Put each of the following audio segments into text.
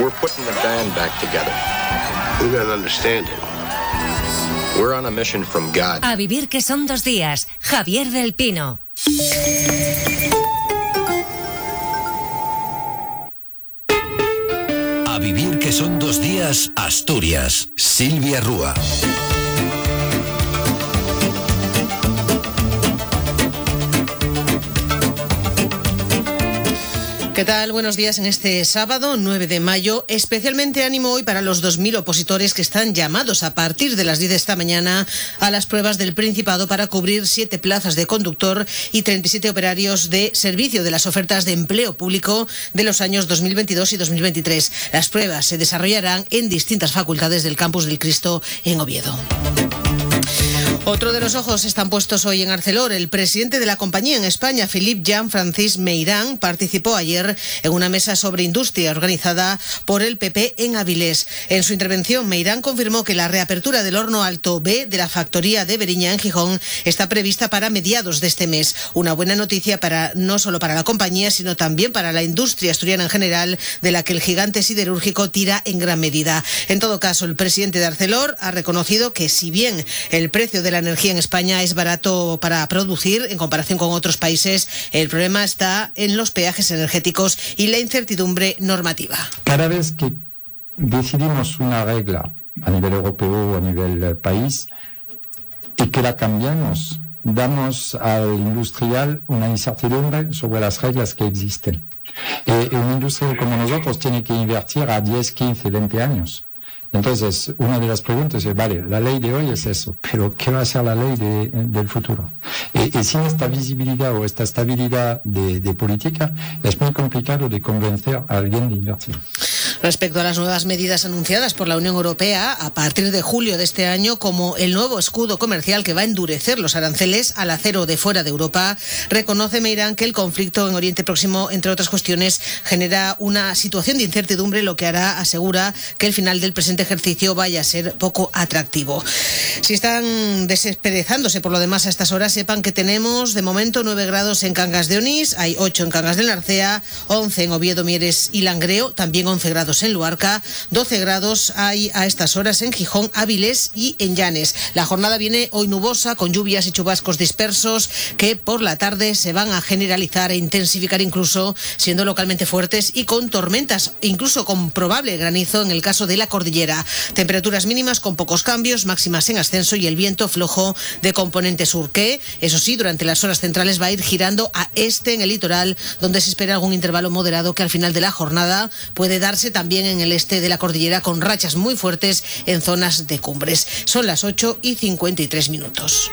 We're putting the band back together. We got an understanding. We're on a mission from God. A vivir que son 2 días. Javier del Pino. A vivir que son 2 días, Asturias. Silvia Rúa. ¿Qué tal? Buenos días en este sábado 9 de mayo. Especialmente ánimo hoy para los 2.000 opositores que están llamados a partir de las 10 de esta mañana a las pruebas del Principado para cubrir 7 plazas de conductor y 37 operarios de servicio de las ofertas de empleo público de los años 2022 y 2023. Las pruebas se desarrollarán en distintas facultades del Campus del Cristo en Oviedo. Otro de los ojos están puestos hoy en Arcelor. El presidente de la compañía en España, Philippe Jean-Francis Meirán, participó ayer en una mesa sobre industria organizada por el PP en Avilés. En su intervención, Meirán confirmó que la reapertura del horno Alto B de la factoría de Beriña en Gijón está prevista para mediados de este mes. Una buena noticia no solo para la compañía, sino también para la industria asturiana en general, de la que el gigante siderúrgico tira en gran medida. En todo caso, el presidente de Arcelor ha reconocido que si bien el precio de la energía en España es barato para producir en comparación con otros países, el problema está en los peajes energéticos y la incertidumbre normativa. Cada vez que decidimos una regla a nivel europeo o a nivel país y que la cambiamos, damos al industrial una incertidumbre sobre las reglas que existen. Un industrial como nosotros tiene que invertir a 10, 15, 20 años. Entonces, una de las preguntas es, vale, la ley de hoy es eso, pero ¿qué va a ser la ley del futuro? Y sin esta visibilidad o esta estabilidad de política, es muy complicado de convencer a alguien de invertir. Respecto a las nuevas medidas anunciadas por la Unión Europea a partir de julio de este año, como el nuevo escudo comercial que va a endurecer los aranceles al acero de fuera de Europa, reconoce Meirán que el conflicto en Oriente Próximo, entre otras cuestiones, genera una situación de incertidumbre, lo que hará, asegura, que el final del presente ejercicio vaya a ser poco atractivo. Si están desesperezándose por lo demás a estas horas, sepan que tenemos de momento 9 grados en Cangas de Onís, hay 8 en Cangas del Narcea, 11 en Oviedo, Mieres y Langreo, también 11 grados en Luarca, 12 grados hay a estas horas en Gijón, Avilés y en Llanes. La jornada viene hoy nubosa, con lluvias y chubascos dispersos que por la tarde se van a generalizar e intensificar, incluso siendo localmente fuertes, y con tormentas, incluso con probable granizo en el caso de la cordillera. Temperaturas mínimas con pocos cambios, máximas en ascenso y el viento flojo de componente sur, que, eso sí, durante las horas centrales va a ir girando a este en el litoral, donde se espera algún intervalo moderado que al final de la jornada puede darse también en el este de la cordillera, con rachas muy fuertes en zonas de cumbres. Son las 8:53.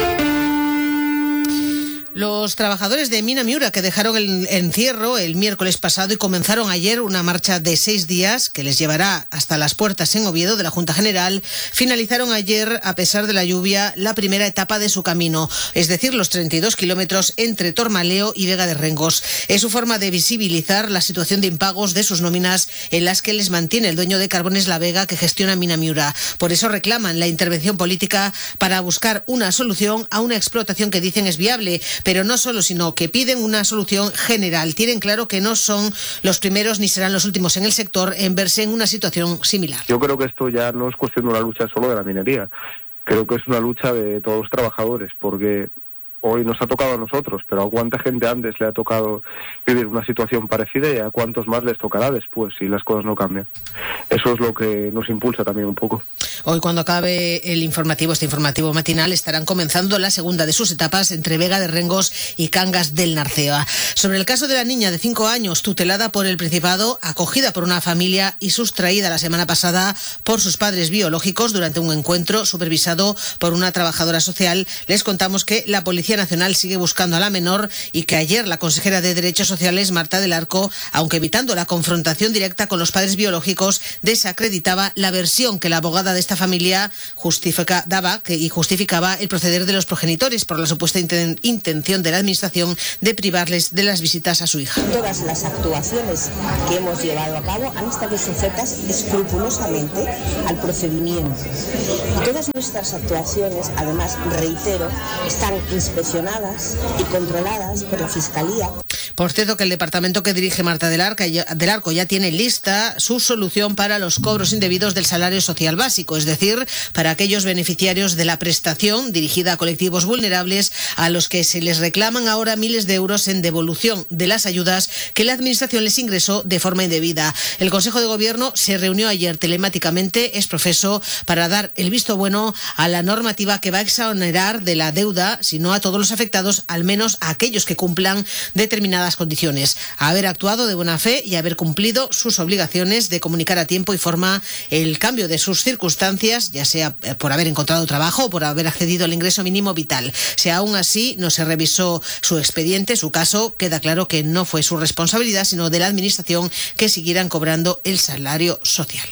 Los trabajadores de Mina Miura, que dejaron el encierro el miércoles pasado y comenzaron ayer una marcha de 6 días que les llevará hasta las puertas en Oviedo de la Junta General, finalizaron ayer, a pesar de la lluvia, la primera etapa de su camino, es decir, los 32 kilómetros entre Tormaleo y Vega de Rengos. Es su forma de visibilizar la situación de impagos de sus nóminas, en las que les mantiene el dueño de Carbones La Vega, que gestiona Mina Miura. Por eso reclaman la intervención política para buscar una solución a una explotación que dicen es viable, pero no solo, sino que piden una solución general. Tienen claro que no son los primeros ni serán los últimos en el sector en verse en una situación similar. Yo creo que esto ya no es cuestión de una lucha solo de la minería. Creo que es una lucha de todos los trabajadores, porque hoy nos ha tocado a nosotros, pero a cuánta gente antes le ha tocado vivir una situación parecida y a cuántos más les tocará después si las cosas no cambian. Eso es lo que nos impulsa también un poco. Hoy, cuando acabe este informativo matinal, estarán comenzando la segunda de sus etapas entre Vega de Rengos y Cangas del Narcea. Sobre el caso de la niña de 5 años, tutelada por el Principado, acogida por una familia y sustraída la semana pasada por sus padres biológicos durante un encuentro supervisado por una trabajadora social, les contamos que la Policía Nacional sigue buscando a la menor y que ayer la consejera de Derechos Sociales, Marta del Arco, aunque evitando la confrontación directa con los padres biológicos, desacreditaba la versión que la abogada de esta familia justificaba el proceder de los progenitores por la supuesta intención de la administración de privarles de las visitas a su hija. Todas las actuaciones que hemos llevado a cabo han estado sujetas escrupulosamente al procedimiento. Y todas nuestras actuaciones, además, reitero, están inspeccionadas y controladas por la Fiscalía. Por cierto, que el departamento que dirige Marta del Arco ya tiene lista su solución para los cobros indebidos del salario social básico, es decir, para aquellos beneficiarios de la prestación dirigida a colectivos vulnerables a los que se les reclaman ahora miles de euros en devolución de las ayudas que la Administración les ingresó de forma indebida. El Consejo de Gobierno se reunió ayer telemáticamente, es profeso, para dar el visto bueno a la normativa que va a exonerar de la deuda, si no a todos los afectados, al menos a aquellos que cumplan determinadas condiciones. Haber actuado de buena fe y haber cumplido sus obligaciones de comunicar a tiempo y forma el cambio de sus circunstancias, ya sea por haber encontrado trabajo o por haber accedido al ingreso mínimo vital. Si aún así no se revisó su expediente, su caso, queda claro que no fue su responsabilidad, sino de la Administración, que siguieran cobrando el salario social.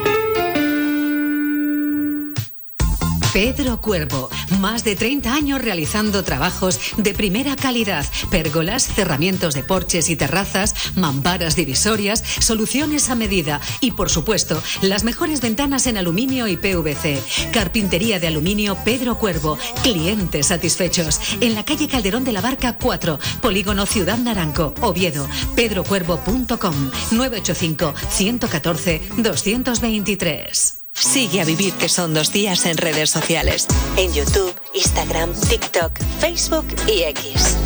Pedro Cuervo, más de 30 años realizando trabajos de primera calidad, pérgolas, cerramientos de porches y terrazas, mamparas divisorias, soluciones a medida y, por supuesto, las mejores ventanas en aluminio y PVC. Carpintería de aluminio Pedro Cuervo, clientes satisfechos. En la calle Calderón de la Barca 4, Polígono Ciudad Naranco, Oviedo. pedrocuervo.com 985 114 223. Sigue a Vivir que son 2 días en redes sociales, en YouTube, Instagram, TikTok, Facebook y X.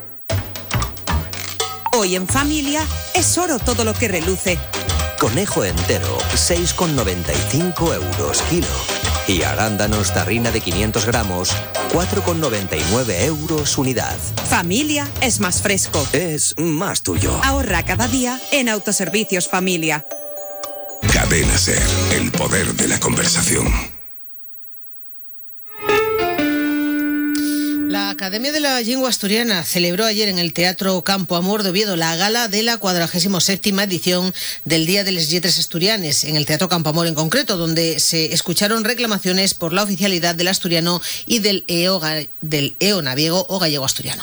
Hoy en familia es oro todo lo que reluce. Conejo entero, 6,95 € kilo. Y arándanos tarrina de 500 gramos, 4,99 € unidad. Familia es más fresco. Es más tuyo. Ahorra cada día en Autoservicios Familia. Cadena SER, el poder de la conversación. La Academia de la Lengua Asturiana celebró ayer en el Teatro Campo Amor de Oviedo la gala de la 47ª edición del Día de les Lletres Asturianes, en el Teatro Campo Amor en concreto, donde se escucharon reclamaciones por la oficialidad del asturiano y del eonaviego o gallego asturiano.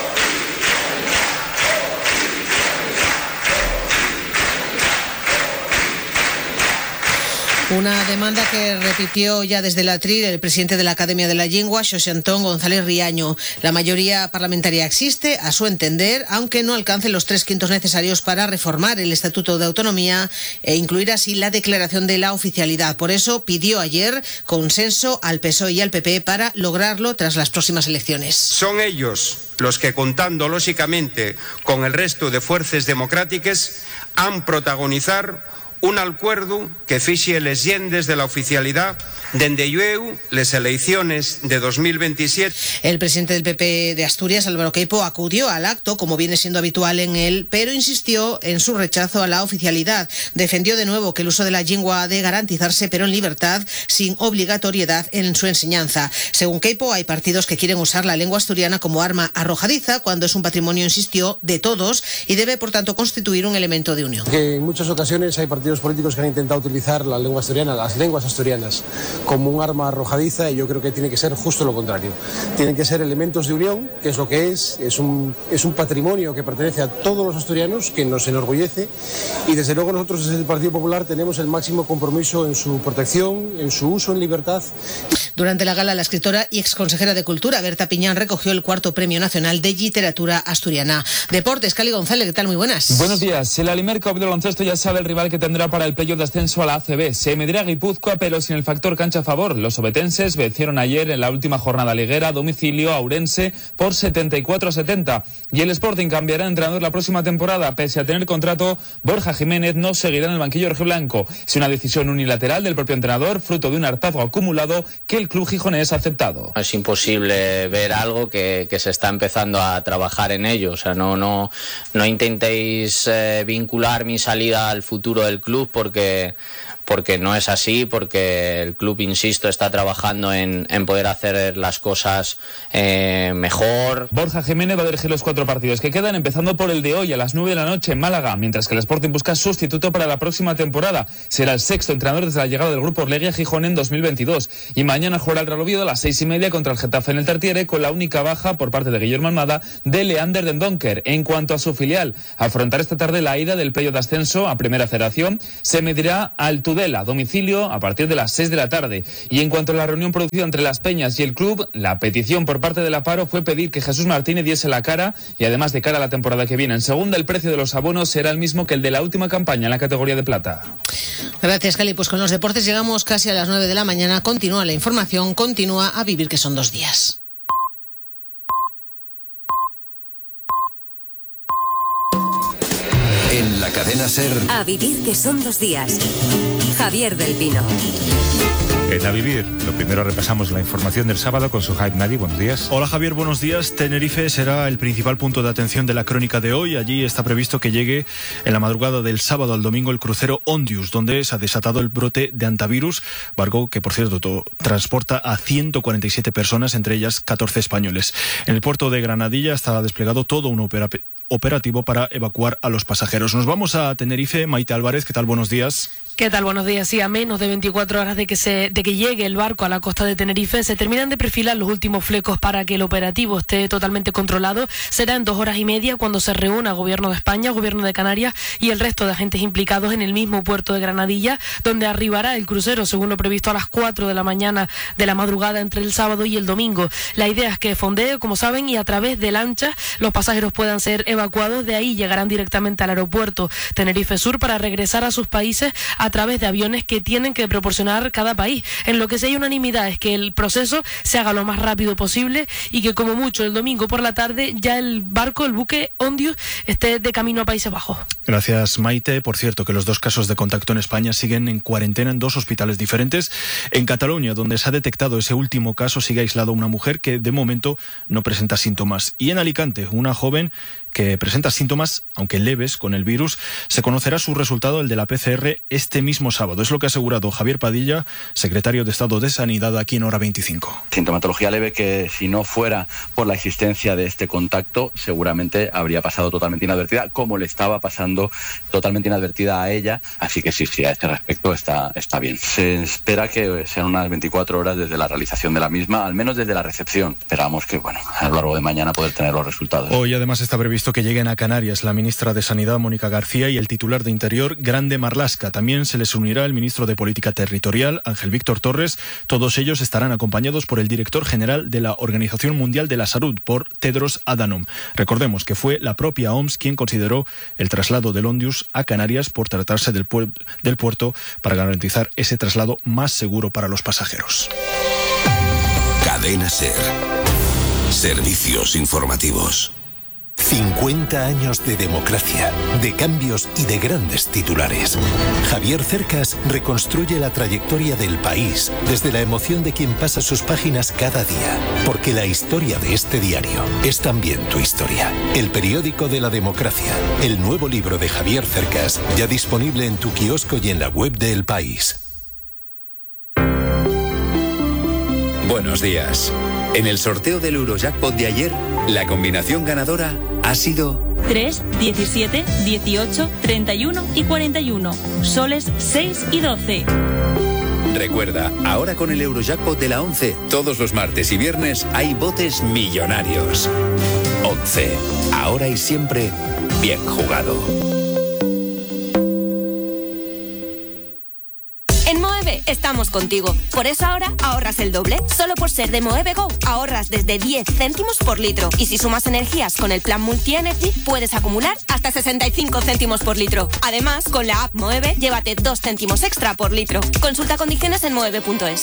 Una demanda que repitió ya desde el atril el presidente de la Academia de la Lengua, Xosé Antón González Riaño. La mayoría parlamentaria existe, a su entender, aunque no alcance los 3/5 necesarios para reformar el Estatuto de Autonomía e incluir así la declaración de la oficialidad. Por eso pidió ayer consenso al PSOE y al PP para lograrlo tras las próximas elecciones. Son ellos los que, contando lógicamente con el resto de fuerzas democráticas, han protagonizar un acuerdo que fixe les llendes de la oficialidad dende llueu les elecciones de 2027. El presidente del PP de Asturias, Álvaro Queipo, acudió al acto, como viene siendo habitual en él, pero insistió en su rechazo a la oficialidad. Defendió de nuevo que el uso de la lengua ha de garantizarse, pero en libertad, sin obligatoriedad en su enseñanza. Según Queipo, hay partidos que quieren usar la lengua asturiana como arma arrojadiza, cuando es un patrimonio, insistió, de todos y debe, por tanto, constituir un elemento de unión. Que en muchas ocasiones hay partidos políticos que han intentado utilizar la lengua asturiana, las lenguas asturianas, como un arma arrojadiza, y yo creo que tiene que ser justo lo contrario. Tienen que ser elementos de unión, que es lo que es un patrimonio que pertenece a todos los asturianos, que nos enorgullece, y desde luego nosotros desde el Partido Popular tenemos el máximo compromiso en su protección, en su uso en libertad. Durante la gala, la escritora y exconsejera de Cultura, Berta Piñán, recogió el 4º Premio Nacional de Literatura Asturiana. Deportes, Cali González, ¿qué tal? Muy buenas. Buenos días. El Alimerca Oviedo Baloncesto ya sabe el rival que tendrá para el playoff de ascenso a la ACB. Se medirá Guipúzcoa, pero sin el factor cancha a favor. Los obetenses vencieron ayer en la última jornada liguera a domicilio a Ourense por 74-70. Y el Sporting cambiará de entrenador la próxima temporada. Pese a tener contrato, Borja Jiménez no seguirá en el banquillo rojiblanco. Es una decisión unilateral del propio entrenador, fruto de un hartazgo acumulado que el club gijonés ha aceptado. Es imposible ver algo que se está empezando a trabajar en ello. O sea, no intentéis vincular mi salida al futuro del club porque no es así, porque el club, insisto, está trabajando en poder hacer las cosas mejor. Borja Jiménez va a dirigir los 4 partidos que quedan, empezando por el de hoy a las 9 de la noche en Málaga, mientras que el Sporting busca sustituto para la próxima temporada. Será el 6º entrenador desde la llegada del grupo Orlegui a Gijón en 2022. Y mañana jugará el Real Oviedo a las 6:30 contra el Getafe en el Tartiere, con la única baja por parte de Guillermo Almada de Leander Den Donker. En cuanto a su filial, afrontará esta tarde la ida del playoff de ascenso a Primera Federación. Se medirá al Tudela Tudela, domicilio a partir de las 6 de la tarde. Y en cuanto a la reunión producida entre Las Peñas y el club, la petición por parte del Aparo fue pedir que Jesús Martínez diese la cara y además de cara a la temporada que viene. En segunda, el precio de los abonos será el mismo que el de la última campaña en la categoría de plata. Gracias, Cali. Pues con los deportes llegamos casi a las 9 de la mañana. Continúa la información, continúa A Vivir, que son 2 días. En la cadena SER. A Vivir, que son 2 días. Javier del Pino. En A Vivir, lo primero repasamos la información del sábado con Suhaib Nadi. Buenos días. Hola Javier, buenos días. Tenerife será el principal punto de atención de la crónica de hoy. Allí está previsto que llegue en la madrugada del sábado al domingo el crucero Ondius, donde se ha desatado el brote de antivirus, barco que por cierto transporta a 147 personas, entre ellas 14 españoles. En el puerto de Granadilla está desplegado todo un operativo para evacuar a los pasajeros. Nos vamos a Tenerife. Maite Álvarez, ¿qué tal? Buenos días. ¿Qué tal? Buenos días. Sí, a menos de 24 horas de que llegue el barco a la costa de Tenerife, se terminan de perfilar los últimos flecos para que el operativo esté totalmente controlado. Será en 2 horas y media cuando se reúna Gobierno de España, Gobierno de Canarias y el resto de agentes implicados en el mismo puerto de Granadilla, donde arribará el crucero, según lo previsto, a las 4 de la mañana de la madrugada entre el sábado y el domingo. La idea es que fondee, como saben, y a través de lanchas los pasajeros puedan ser evacuados. De ahí llegarán directamente al aeropuerto Tenerife Sur para regresar a sus países a través de aviones que tienen que proporcionar cada país. En lo que sí hay unanimidad es que el proceso se haga lo más rápido posible y que como mucho el domingo por la tarde ya el barco, el buque Ondius, esté de camino a Países Bajos. Gracias, Maite. Por cierto, que los 2 casos de contacto en España siguen en cuarentena en 2 hospitales diferentes. En Cataluña, donde se ha detectado ese último caso, sigue aislada una mujer que de momento no presenta síntomas. Y en Alicante, una joven que presenta síntomas, aunque leves, con el virus. Se conocerá su resultado, el de la PCR, este mismo sábado. Es lo que ha asegurado Javier Padilla, secretario de Estado de Sanidad, aquí en Hora 25. Sintomatología leve que, si no fuera por la existencia de este contacto, seguramente habría pasado totalmente inadvertida, como le estaba pasando totalmente inadvertida a ella. Así que sí, a este respecto está bien. Se espera que sean unas 24 horas desde la realización de la misma, al menos desde la recepción. Esperamos que, a lo largo de mañana poder tener los resultados. Hoy además está previsto que lleguen a Canarias la ministra de Sanidad, Mónica García, y el titular de Interior, Grande Marlaska. También se les unirá el ministro de Política Territorial, Ángel Víctor Torres. Todos ellos estarán acompañados por el director general de la Organización Mundial de la Salud, por Tedros Adhanom. Recordemos que fue la propia OMS quien consideró el traslado del Ondius a Canarias por tratarse del puerto para garantizar ese traslado más seguro para los pasajeros. Cadena SER. Servicios informativos. 50 años de democracia, de cambios y de grandes titulares. Javier Cercas reconstruye la trayectoria del país desde la emoción de quien pasa sus páginas cada día. Porque la historia de este diario es también tu historia. El periódico de la democracia. El nuevo libro de Javier Cercas, ya disponible en tu kiosco y en la web de El País. Buenos días. En el sorteo del Eurojackpot de ayer, la combinación ganadora ha sido 3, 17, 18, 31 y 41. Soles 6 y 12. Recuerda, ahora con el Eurojackpot de la 11, todos los martes y viernes hay botes millonarios. 11. Ahora y siempre, bien jugado. En Moeve estamos contigo. Por eso ahora ahorras el doble. Solo por ser de Moeve Go ahorras desde 10 céntimos por litro. Y si sumas energías con el plan Multi-Energy, puedes acumular hasta 65 céntimos por litro. Además, con la app Moeve, llévate 2 céntimos extra por litro. Consulta condiciones en moeve.es.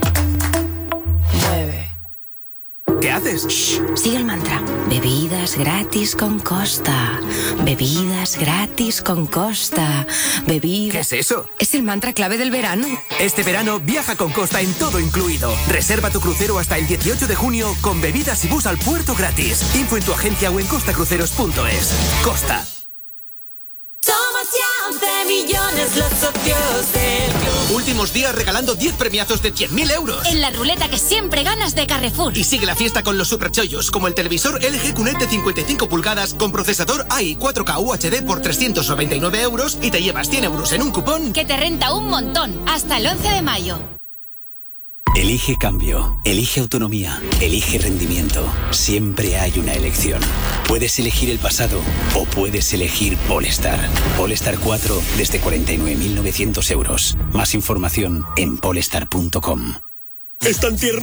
Moeve. ¿Qué haces? Shh, sigue el mantra. Bebidas gratis con Costa. Bebidas gratis con Costa. ¿Qué es eso? Es el mantra clave del verano. Este verano viaja con Costa en todo incluido. Reserva tu crucero hasta el 18 de junio con bebidas y bus al puerto gratis. Info en tu agencia o en costacruceros.es. Costa. Somos ya 11 millones los socios del club. Últimos días regalando 10 premiazos de 100.000 euros. En la ruleta que siempre ganas de Carrefour. Y sigue la fiesta con los superchollos, como el televisor LG QNED de 55 pulgadas con procesador AI 4K UHD por 399 euros y te llevas 100 euros en un cupón que te renta un montón hasta el 11 de mayo. Elige cambio, elige autonomía, elige rendimiento. Siempre hay una elección. Puedes elegir el pasado o puedes elegir Polestar. Polestar 4 desde 49.900 euros. Más información en polestar.com. Es tan tierno